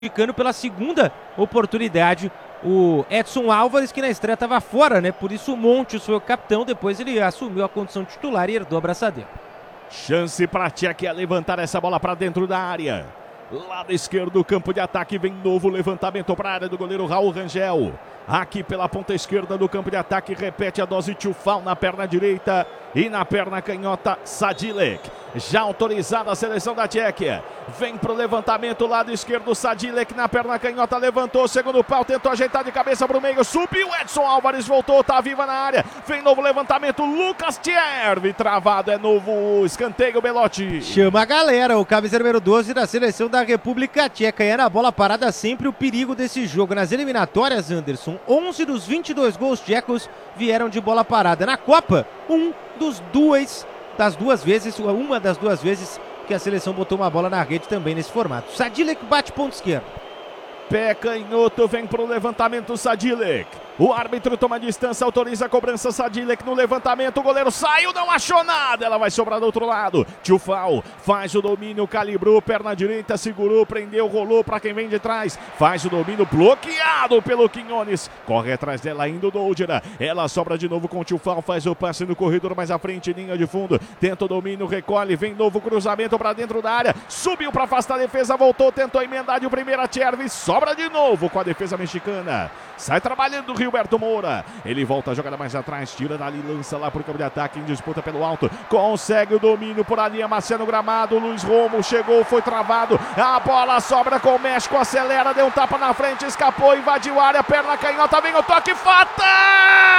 ficando pela segunda oportunidade o Edson Álvares, que na estreia estava fora, né? Por isso o Montes foi o capitão, depois ele assumiu a condição de titular e herdou a braçadeira. Chance para Tchequia levantar essa bola para dentro da área. Lado esquerdo do campo de ataque, vem novo levantamento para a área do goleiro Raul Rangel. Aqui pela ponta esquerda do campo de ataque, repete a dose Tchufal na perna direita e na perna canhota Sadilek. Já autorizada a seleção da Tchequia. Vem pro levantamento, lado esquerdo, Sadilek na perna canhota, levantou, segundo pau, tentou ajeitar de cabeça pro meio, subiu, Edson Álvares voltou, tá viva na área. Vem novo levantamento, Lucas Thierry, travado, é novo escanteio, Belotti. Chama a galera, o camisa número 12 da seleção da República Tcheca. E é na bola parada sempre o perigo desse jogo. Nas eliminatórias, Anderson, 11 dos 22 gols tchecos vieram de bola parada. Na Copa, uma das duas vezes que a seleção botou uma bola na rede também nesse formato. Sadilek bate ponto esquerdo. Pé canhoto, vem pro levantamento Sadilek. O árbitro toma distância, autoriza a cobrança, Sadilek no levantamento, o goleiro saiu, não achou nada, ela vai sobrar do outro lado. Tchufal faz o domínio, calibrou, perna direita, segurou, prendeu, rolou para quem vem de trás. Faz o domínio, bloqueado pelo Quinones. Corre atrás dela ainda o Doldira. Ela sobra de novo com o Tchufal, faz o passe no corredor mais à frente, linha de fundo. Tenta o domínio, recolhe, vem novo cruzamento para dentro da área. Subiu para afastar a defesa, voltou, tentou emendar de primeira, Thierry sobra de novo com a defesa mexicana. Sai trabalhando o Gilberto Moura. Ele volta a jogada mais atrás, tira dali, lança lá pro campo de ataque, em disputa pelo alto. Consegue o domínio por ali, amaciando o gramado. Luiz Romo chegou, foi travado. A bola sobra com o México, acelera, deu um tapa na frente, escapou, invadiu a área, perna canhota, vem o toque, Fata!